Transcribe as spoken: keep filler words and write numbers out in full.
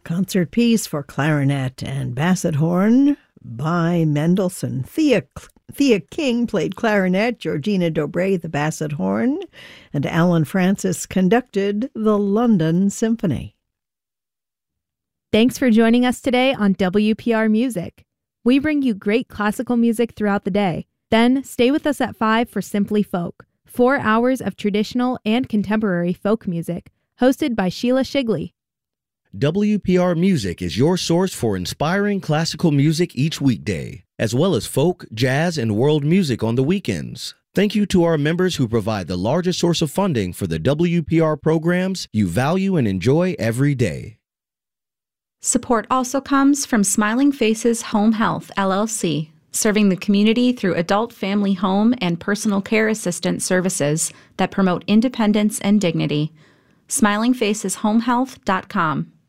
Concert piece for clarinet and basset horn by Mendelssohn. Thea, Thea King played clarinet, Georgina Dobré the basset horn, and Alan Francis conducted the London Symphony. Thanks for joining us today on W P R Music. We bring you great classical music throughout the day. Then stay with us at five for Simply Folk, four hours of traditional and contemporary folk music, hosted by Sheila Shigley. W P R Music is your source for inspiring classical music each weekday, as well as folk, jazz, and world music on the weekends. Thank you to our members who provide the largest source of funding for the W P R programs you value and enjoy every day. Support also comes from Smiling Faces Home Health, L L C, serving the community through adult family home and personal care assistant services that promote independence and dignity. smiling faces home health dot com.